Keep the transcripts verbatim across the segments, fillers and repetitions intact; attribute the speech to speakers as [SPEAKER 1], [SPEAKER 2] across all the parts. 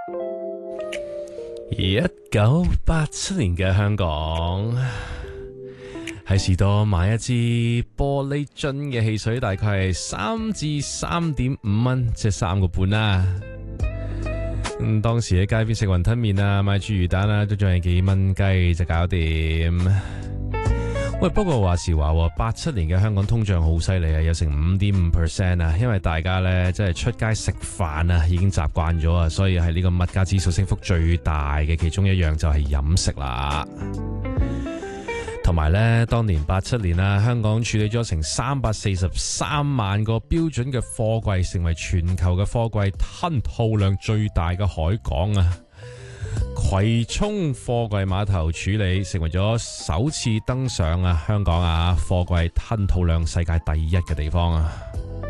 [SPEAKER 1] 一九八七年嘅香港，喺士多買一支玻璃樽嘅汽水，大概係三至三點五蚊，即係三個半啦。咁當時喺街邊食雲吞麵啊，買豬魚蛋啊，都仲係幾蚊雞就搞掂。喂，不過話時話，八七年嘅香港通脹好犀利啊，有成五點五 percent 啊，因為大家呢，即係出街食飯啊，已經習慣咗啊，所以係呢個物價指數升幅最大嘅其中一樣就係飲食啦。同埋呢，當年八七年啊，香港處理咗成三百四十三萬個標準嘅貨櫃，成為全球嘅貨櫃吞吐量最大嘅海港啊！葵涌貨櫃碼頭處理成為咗首次登上啊香港啊貨櫃吞吐量世界第一嘅地方啊！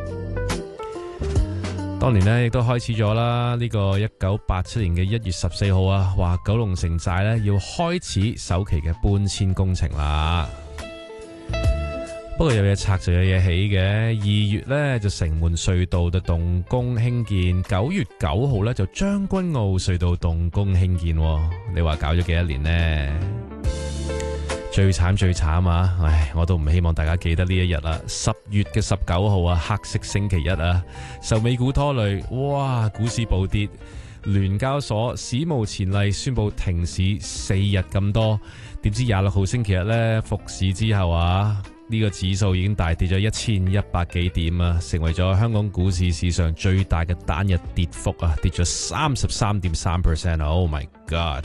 [SPEAKER 1] 當年呢亦都開始咗啦，呢個一九八七年嘅一月十四號啊，話九龍城寨呢要開始首期嘅搬遷工程啦。不過有嘢拆就有嘢起嘅，二月呢就城門隧道就動工興建，九月九號呢就將軍澳隧道動工興建。你話搞咗幾多年呢？最慘最慘啊！唉，我都唔希望大家記得呢一日啦。十月嘅十九號啊，黑色星期一啊，受美股拖累，哇，股市暴跌，聯交所史無前例宣布停市四日咁多。點知廿六號星期日呢，復市之後啊，呢個指數已經大跌咗一千一百幾點啊，成為咗香港股市史上最大嘅單日跌幅啊，跌咗三十三點三 percent。Oh my god！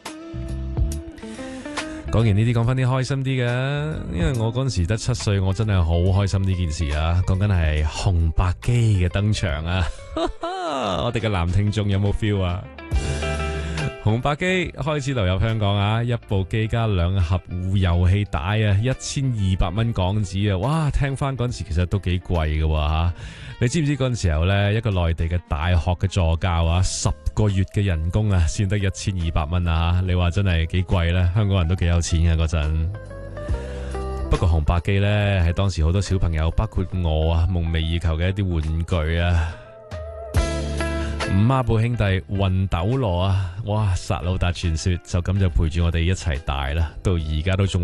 [SPEAKER 1] 講完呢啲，講翻啲開心啲嘅，因為我嗰陣時得七歲，我真係好開心呢件事啊！講緊係紅白機嘅登場啊！我哋嘅男聽眾有冇 feel 啊？紅白機開始流入香港啊！一部機加兩盒遊戲帶啊，一千二百蚊港紙啊！哇，聽翻嗰陣時其實都幾貴嘅吓。你知唔知嗰陣時候呢，一個內地嘅大學嘅助教啊，十個月嘅人工啊，先得一千二百蚊啊！你話真係幾貴呢？香港人都幾有錢嘅嗰陣。不過紅白機呢，係當時好多小朋友，包括我啊，夢寐以求嘅一啲玩具啊。五孖寶兄弟魂斗羅啊，哇！薩魯達傳說就咁就陪住我哋一齊大啦，到而家都仲